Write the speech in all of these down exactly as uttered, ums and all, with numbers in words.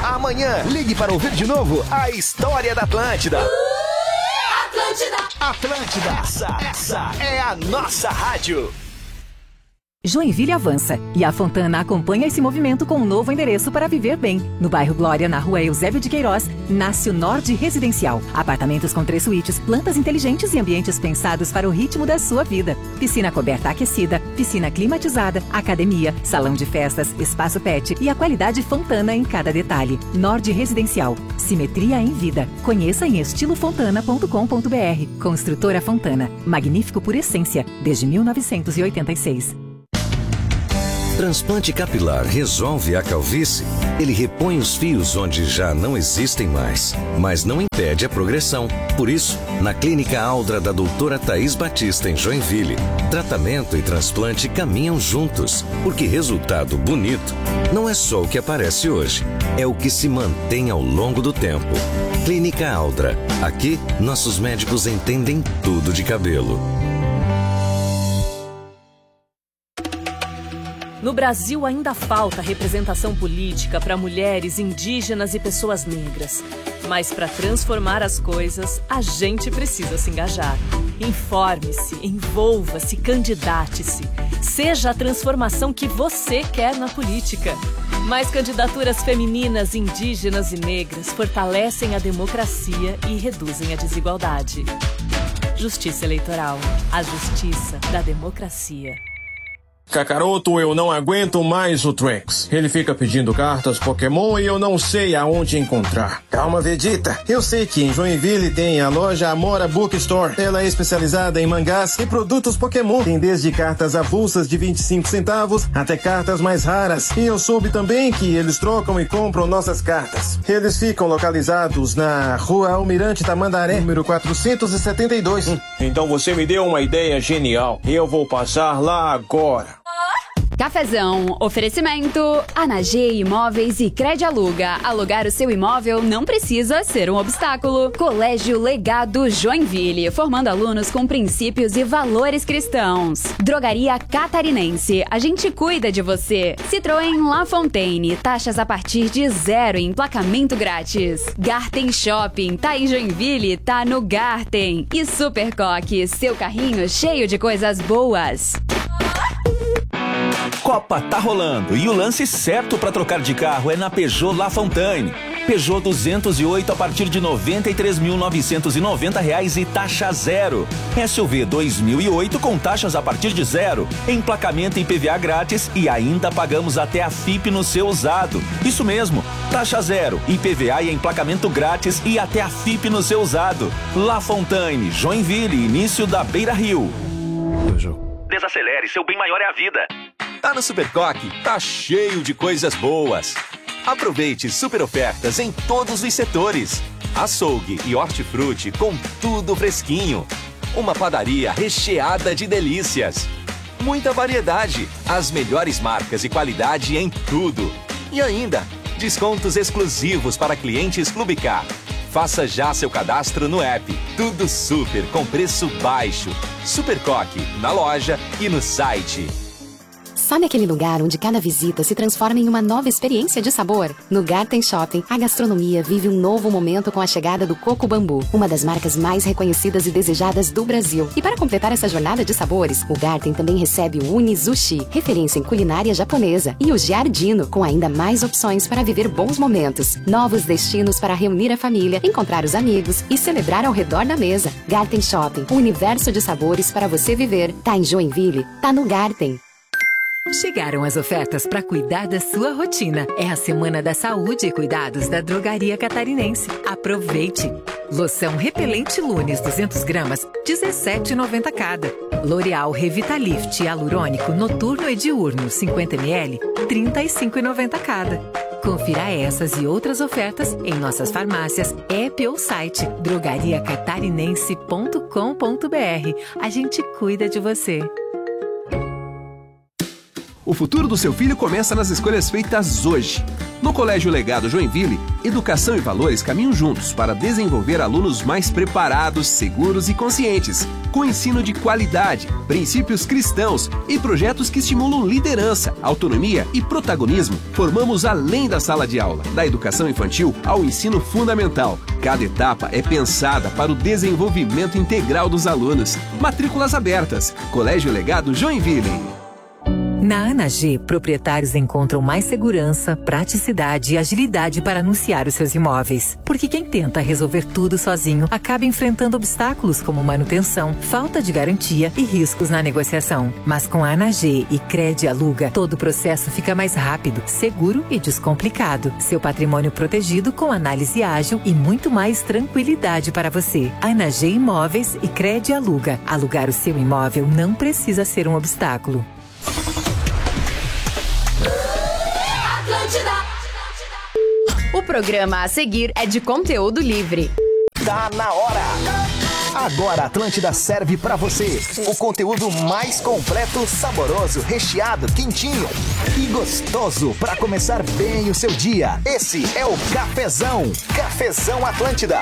Amanhã, ligue para ouvir de novo a história da Atlântida. Atlântida! Atlântida! Essa, essa é a nossa rádio. Joinville avança e a Fontana acompanha esse movimento com um novo endereço para viver bem. No bairro Glória, na rua Eusébio de Queiroz, nasce o Nord Residencial. Apartamentos com três suítes, plantas inteligentes e ambientes pensados para o ritmo da sua vida. Piscina coberta aquecida, piscina climatizada, academia, salão de festas, espaço pet e a qualidade Fontana em cada detalhe. Nord Residencial. Simetria em vida. Conheça em estilo fontana ponto com ponto br. Construtora Fontana. Magnífico por essência. Desde mil novecentos e oitenta e seis. Transplante capilar resolve a calvície? Ele repõe os fios onde já não existem mais, mas não impede a progressão. Por isso, na Clínica Aldra da doutora Thaís Batista, em Joinville, tratamento e transplante caminham juntos, porque resultado bonito não é só o que aparece hoje, é o que se mantém ao longo do tempo. Clínica Aldra. Aqui, nossos médicos entendem tudo de cabelo. No Brasil ainda falta representação política para mulheres, indígenas e pessoas negras. Mas para transformar as coisas, a gente precisa se engajar. Informe-se, envolva-se, candidate-se. Seja a transformação que você quer na política. Mais candidaturas femininas, indígenas e negras fortalecem a democracia e reduzem a desigualdade. Justiça Eleitoral. A justiça da democracia. Kakaroto, eu não aguento mais o Trunks. Ele fica pedindo cartas Pokémon e eu não sei aonde encontrar. Calma, Vegeta. Eu sei que em Joinville tem a loja Amora Bookstore. Ela é especializada em mangás e produtos Pokémon. Tem desde cartas avulsas de vinte e cinco centavos até cartas mais raras. E eu soube também que eles trocam e compram nossas cartas. Eles ficam localizados na Rua Almirante Tamandaré, número quatrocentos e setenta e dois. Hum, então você me deu uma ideia genial. Eu vou passar lá agora. Cafezão, oferecimento, Anagê Imóveis e Crede Aluga. Alugar o seu imóvel não precisa ser um obstáculo. Colégio Legado Joinville, formando alunos com princípios e valores cristãos. Drogaria Catarinense, a gente cuida de você. Citroën La Fontaine, taxas a partir de zero e emplacamento grátis. Garten Shopping, tá em Joinville, tá no Garten. E Supercoque, seu carrinho cheio de coisas boas. Copa tá rolando e o lance certo para trocar de carro é na Peugeot La Fontaine. Peugeot duzentos e oito a partir de noventa e três mil novecentos e noventa reais e taxa zero. S U V dois mil e oito com taxas a partir de zero, emplacamento e I P V A grátis e ainda pagamos até a F I P no seu usado. Isso mesmo, taxa zero, I P V A e emplacamento grátis e até a F I P no seu usado. La Fontaine, Joinville, início da Beira Rio. Desacelere, seu bem maior é a vida. Tá no Supercoque, tá cheio de coisas boas. Aproveite super ofertas em todos os setores. Açougue e hortifruti com tudo fresquinho. Uma padaria recheada de delícias. Muita variedade, as melhores marcas e qualidade em tudo. E ainda, descontos exclusivos para clientes Clube Car. Faça já seu cadastro no app. Tudo super com preço baixo. Supercoque, na loja e no site. Sabe aquele lugar onde cada visita se transforma em uma nova experiência de sabor? No Garten Shopping, a gastronomia vive um novo momento com a chegada do Coco Bambu, uma das marcas mais reconhecidas e desejadas do Brasil. E para completar essa jornada de sabores, o Garten também recebe o Uni Sushi, referência em culinária japonesa, e o Giardino, com ainda mais opções para viver bons momentos. Novos destinos para reunir a família, encontrar os amigos e celebrar ao redor da mesa. Garten Shopping, um universo de sabores para você viver. Tá em Joinville? Tá no Garten. Chegaram as ofertas para cuidar da sua rotina. É a Semana da Saúde e Cuidados da Drogaria Catarinense. Aproveite! Loção Repelente Lunes duzentos gramas, dezessete reais e noventa centavos cada. L'Oreal Revitalift Hialurônico Noturno e Diurno cinquenta mililitros, trinta e cinco reais e noventa centavos cada. Confira essas e outras ofertas em nossas farmácias, app ou site drogaria catarinense ponto com ponto br. A gente cuida de você. O futuro do seu filho começa nas escolhas feitas hoje. No Colégio Legado Joinville, educação e valores caminham juntos para desenvolver alunos mais preparados, seguros e conscientes, com ensino de qualidade, princípios cristãos e projetos que estimulam liderança, autonomia e protagonismo. Formamos além da sala de aula, da educação infantil ao ensino fundamental. Cada etapa é pensada para o desenvolvimento integral dos alunos. Matrículas abertas. Colégio Legado Joinville. Na Ana G, proprietários encontram mais segurança, praticidade e agilidade para anunciar os seus imóveis. Porque quem tenta resolver tudo sozinho acaba enfrentando obstáculos como manutenção, falta de garantia e riscos na negociação. Mas com a Ana G e Cred Aluga, todo o processo fica mais rápido, seguro e descomplicado. Seu patrimônio protegido com análise ágil e muito mais tranquilidade para você. Ana G Imóveis e Cred Aluga. Alugar o seu imóvel não precisa ser um obstáculo. O programa a seguir é de conteúdo livre. Tá na hora! Agora a Atlântida serve pra você o conteúdo mais completo, saboroso, recheado, quentinho e gostoso pra começar bem o seu dia. Esse é o Cafezão. Cafezão Atlântida.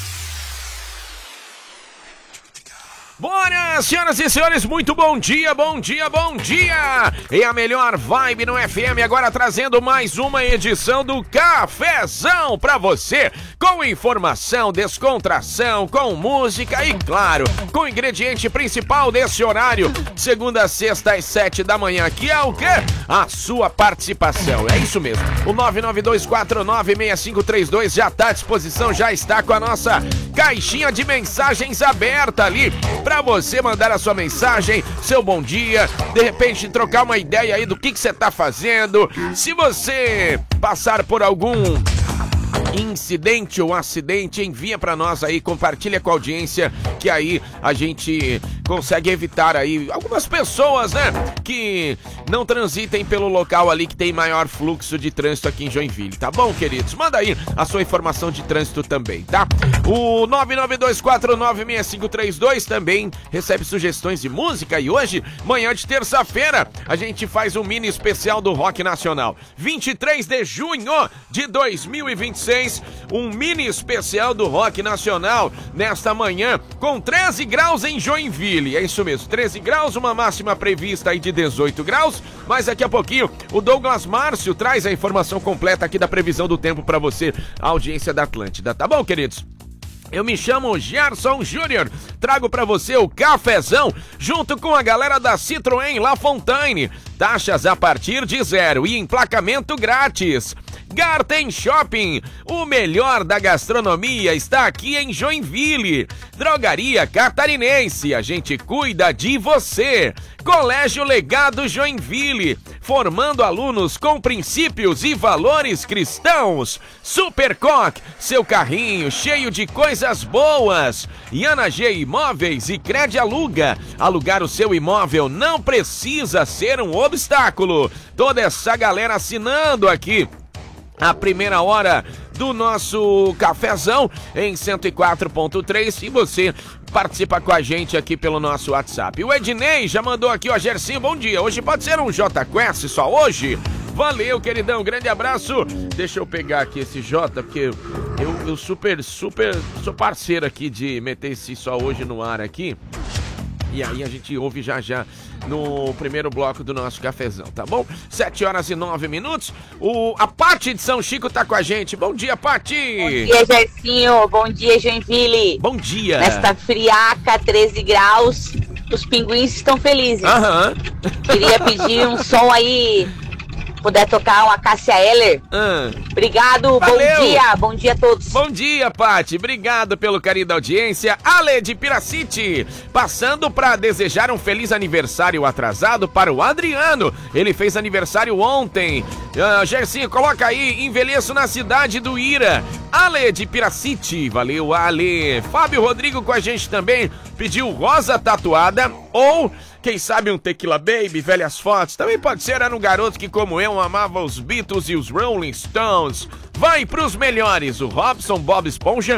Bora, senhoras e senhores, muito bom dia, bom dia, bom dia! E a melhor vibe no F M agora trazendo mais uma edição do Cafezão pra você, com informação, descontração, com música e, claro, com o ingrediente principal desse horário, segunda a sexta às sete da manhã, que é o quê? A sua participação, é isso mesmo. O nove nove dois quatro nove seis cinco três dois já está à disposição, já está com a nossa caixinha de mensagens aberta ali, pra você mandar a sua mensagem, seu bom dia, de repente trocar uma ideia aí do que que você tá fazendo. Se você passar por algum incidente ou acidente, envia pra nós aí, compartilha com a audiência, que aí a gente consegue evitar aí algumas pessoas, né, que não transitem pelo local ali que tem maior fluxo de trânsito aqui em Joinville, tá bom, queridos? Manda aí a sua informação de trânsito também, tá? O nove nove dois quatro nove seis cinco três dois também recebe sugestões de música e hoje, manhã de terça-feira, a gente faz um mini especial do Rock Nacional. vinte e três de junho de dois mil e vinte e seis, um mini especial do Rock Nacional nesta manhã com treze graus em Joinville. É isso mesmo, treze graus, uma máxima prevista aí de dezoito graus, mas daqui a pouquinho o Douglas Márcio traz a informação completa aqui da previsão do tempo para você, a audiência da Atlântida, tá bom, queridos? Eu me chamo Gerson Júnior, trago pra você o Cafezão, junto com a galera da Citroën La Fontaine. Taxas a partir de zero e emplacamento grátis. Garten Shopping, o melhor da gastronomia está aqui em Joinville. Drogaria Catarinense, a gente cuida de você. Colégio Legado Joinville, formando alunos com princípios e valores cristãos. Supercoque, seu carrinho cheio de coisas boas. E Ana G Imóveis e Cred Aluga, alugar o seu imóvel não precisa ser um obstáculo. Toda essa galera assinando aqui a primeira hora do nosso Cafezão em cento e quatro ponto três e você participa com a gente aqui pelo nosso WhatsApp. O Ednei já mandou aqui, ó, Gersinho, bom dia. Hoje pode ser um J Quest só hoje? Valeu, queridão, grande abraço. Deixa eu pegar aqui esse J, porque eu, eu super, super, sou parceiro aqui de meter esse só hoje no ar aqui. E aí a gente ouve já já no primeiro bloco do nosso Cafezão, tá bom? sete horas e nove minutos. O, a Pati de São Chico tá com a gente. Bom dia, Pati! Bom dia, Gersinho. Bom dia, Joinville. Bom dia. Nesta friaca, treze graus, os pinguins estão felizes. Aham. Queria pedir um som aí, puder tocar uma Cássia Eller. Ah. Obrigado, Valeu. Bom dia, bom dia a todos. Bom dia, Pati, obrigado pelo carinho da audiência. Ale de Piracity, passando para desejar um feliz aniversário atrasado para o Adriano. Ele fez aniversário ontem. Uh, Gersinho, coloca aí, envelheço na cidade do Ira. Ale de Piracity, valeu, Ale. Fábio Rodrigo com a gente também, pediu rosa tatuada ou... quem sabe um Tequila Baby, velhas fotos. Também pode ser, era um garoto que, como eu, amava os Beatles e os Rolling Stones. Vai pros melhores, o Robson Bob Esponja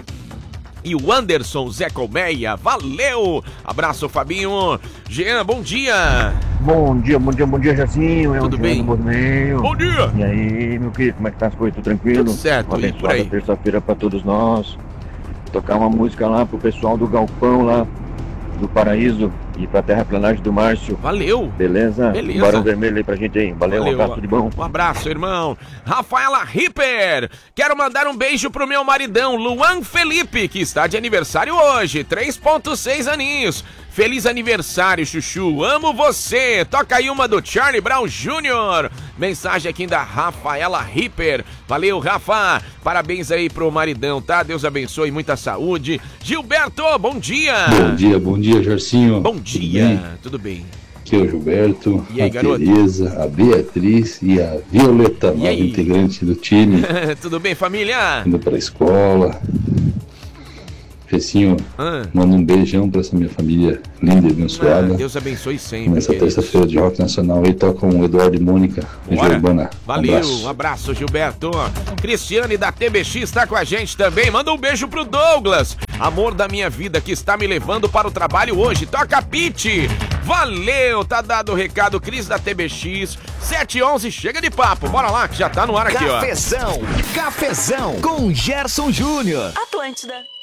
e o Anderson Zé Colmeia. Valeu! Abraço, Fabinho. Jean, bom dia. Bom dia, bom dia, bom dia, Jacinho. É Tudo o bem? Meio. Bom dia. E aí, meu querido, como é que tá as coisas? Tudo tranquilo? Tudo certo, Uma e por aí? abençoada terça-feira pra todos nós. Tocar uma música lá pro pessoal do Galpão lá do Paraíso e pra Terraplanagem do Márcio. Valeu. Beleza? Beleza. Um Barão Vermelho aí pra gente aí. Valeu, Valeu. um abraço de bom. Um abraço, irmão. Rafaela Ripper. Quero mandar um beijo pro meu maridão, Luan Felipe, que está de aniversário hoje. três ponto seis aninhos. Feliz aniversário, Chuchu. Amo você. Toca aí uma do Charlie Brown Júnior Mensagem aqui da Rafaela Ripper. Valeu, Rafa. Parabéns aí pro maridão, tá? Deus abençoe, muita saúde. Gilberto, bom dia. Bom dia, bom dia, Jorcinho. Bom dia. Tudo bem? Aqui é o Gilberto, e aí, a garoto? Tereza, a Beatriz e a Violeta, nova integrante do time. Tudo bem, família? Indo pra escola. Fecinho, Ah. manda um beijão pra essa minha família linda e abençoada. Ah, Deus abençoe sempre. Nessa querido. terça-feira de rock nacional aí toca um Eduardo e Mônica, região Bora. urbana. Valeu, Um abraço. um abraço, Gilberto. Cristiane da T B X está com a gente também. Manda um beijo pro Douglas, amor da minha vida, que está me levando para o trabalho hoje. Toca Pete. Valeu, tá dado o recado, Cris da T B X. sete e onze, chega de papo. Bora lá, que já tá no ar aqui, ó. Cafezão, cafezão com Gerson Júnior. Atlântida.